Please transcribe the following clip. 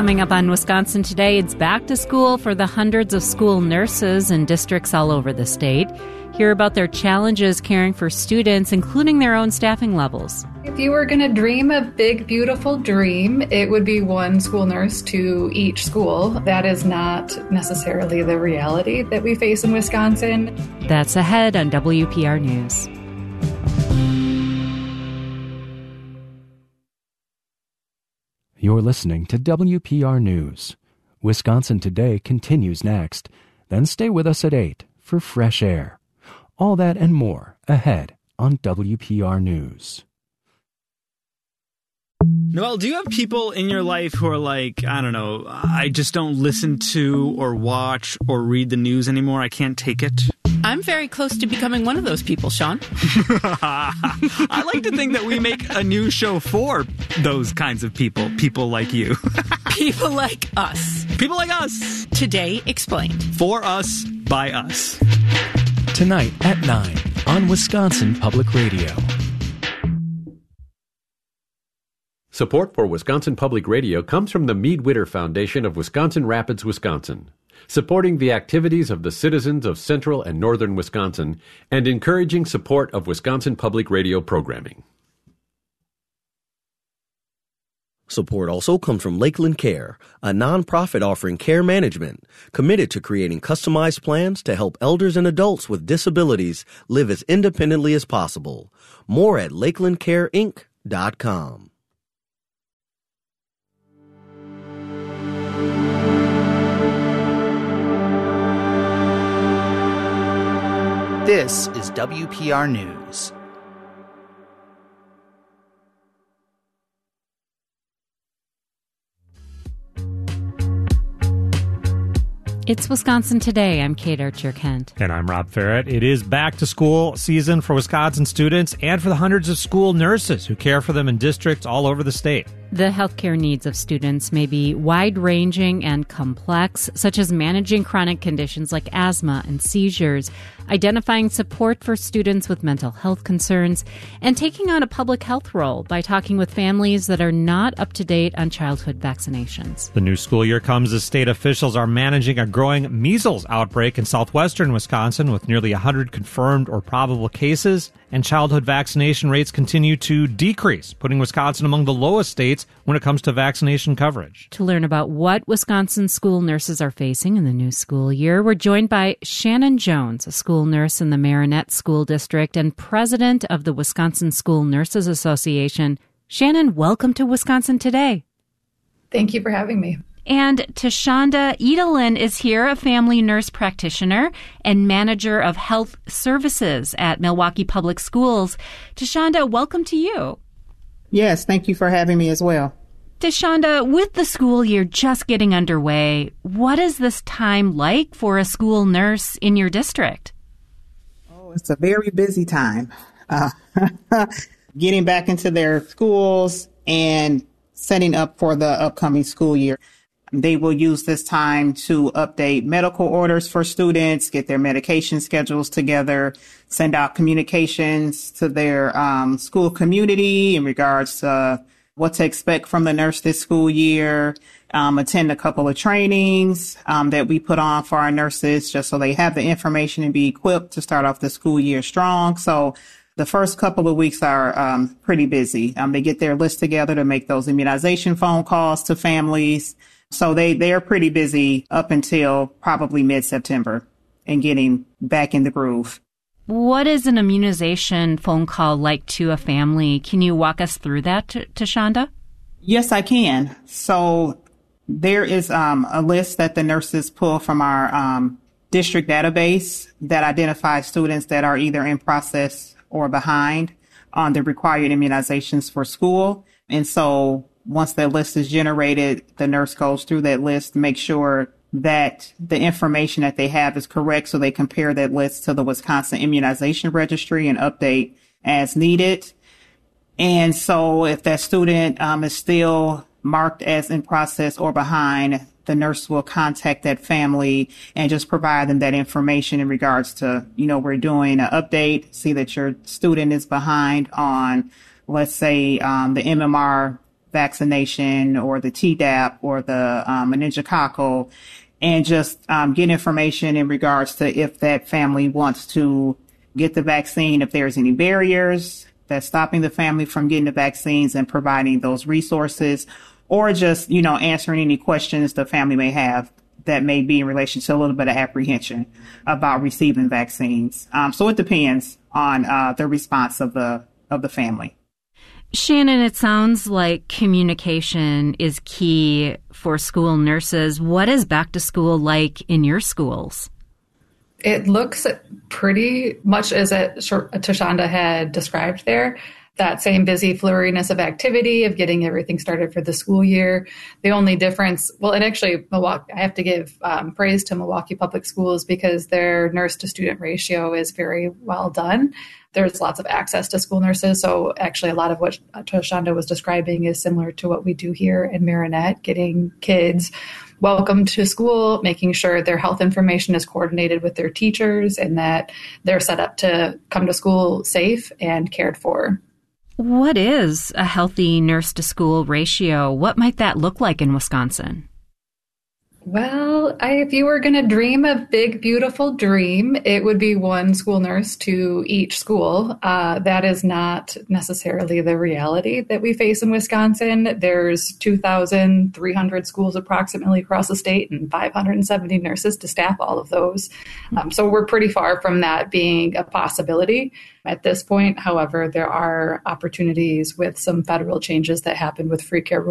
Coming up on Wisconsin Today, it's back to school for the hundreds of school nurses in districts all over the state. Hear about their challenges caring for students, including their own staffing levels. If you were going to dream a big, beautiful dream, it would be one school nurse to each school. That is not necessarily the reality that we face in Wisconsin. That's ahead on WPR News. You're listening to WPR News. Wisconsin Today continues next. Then stay with us at 8 for Fresh Air. All that and more ahead on WPR News. Noelle, do you have people in your life who are like, I don't know, I just don't listen to or watch or read the news anymore? I can't take it. I'm very close to becoming one of those people, Sean. I like to think that we make a new show for those kinds of people like you. People like us. People like us. Today Explained. For us, by us. Tonight at 9 on Wisconsin Public Radio. Support for Wisconsin Public Radio comes from the Mead Witter Foundation of Wisconsin Rapids, Wisconsin, supporting the activities of the citizens of central and northern Wisconsin and encouraging support of Wisconsin Public Radio programming. Support also comes from Lakeland Care, a nonprofit offering care management committed to creating customized plans to help elders and adults with disabilities live as independently as possible. More at lakelandcareinc.com. This is WPR News. It's Wisconsin Today. I'm Kate Archer-Kent. And I'm Rob Farrett. It is back to school season for Wisconsin students and for the hundreds of school nurses who care for them in districts all over the state. The healthcare needs of students may be wide-ranging and complex, such as managing chronic conditions like asthma and seizures, identifying support for students with mental health concerns, and taking on a public health role by talking with families that are not up to date on childhood vaccinations. The new school year comes as state officials are managing a growing measles outbreak in southwestern Wisconsin with nearly 100 confirmed or probable cases, and childhood vaccination rates continue to decrease, putting Wisconsin among the lowest states when it comes to vaccination coverage. To learn about what Wisconsin school nurses are facing in the new school year, we're joined by Shannon Jones, a school nurse in the Marinette School District and president of the Wisconsin School Nurses Association. Shannon, welcome to Wisconsin Today. Thank you for having me. And Tashonda Edelin is here, a family nurse practitioner and manager of health services at Milwaukee Public Schools. Tashonda, welcome to you. Yes, thank you for having me as well. Tashonda, with the school year just getting underway, what is this time like for a school nurse in your district? Oh, it's a very busy time. Getting back into their schools and setting up for the upcoming school year. They will use this time to update medical orders for students, get their medication schedules together, send out communications to their school community in regards to what to expect from the nurse this school year, attend a couple of trainings that we put on for our nurses just so they have the information and be equipped to start off the school year strong. So the first couple of weeks are pretty busy. They get their list together to make those immunization phone calls to families. So they're pretty busy up until probably mid-September and getting back in the groove. What is an immunization phone call like to a family? Can you walk us through that, Tashonda? Yes, I can. So there is a list that the nurses pull from our district database that identifies students that are either in process or behind on the required immunizations for school. And so once that list is generated, the nurse goes through that list to make sure that the information that they have is correct. So they compare that list to the Wisconsin Immunization Registry and update as needed. And so if that student is still marked as in process or behind, the nurse will contact that family and just provide them that information in regards to, we're doing an update, see that your student is behind on, let's say, the MMR vaccination or the Tdap or the meningococcal, and just get information in regards to if that family wants to get the vaccine, if there's any barriers that's stopping the family from getting the vaccines, and providing those resources, or just, answering any questions the family may have that may be in relation to a little bit of apprehension about receiving vaccines. So it depends on the response of the family. Shannon, it sounds like communication is key for school nurses. What is back to school like in your schools? It looks pretty much as Tashonda had described there. That same busy flurriness of activity of getting everything started for the school year. The only difference, and actually Milwaukee, I have to give praise to Milwaukee Public Schools because their nurse to student ratio is very well done. There's lots of access to school nurses. So actually a lot of what Tashonda was describing is similar to what we do here in Marinette, getting kids welcome to school, making sure their health information is coordinated with their teachers and that they're set up to come to school safe and cared for. What is a healthy nurse to school ratio? What might that look like in Wisconsin? Well, if you were going to dream a big, beautiful dream, it would be one school nurse to each school. That is not necessarily the reality that we face in Wisconsin. There's 2,300 schools approximately across the state and 570 nurses to staff all of those. So we're pretty far from that being a possibility at this point. However, there are opportunities with some federal changes that happened with free care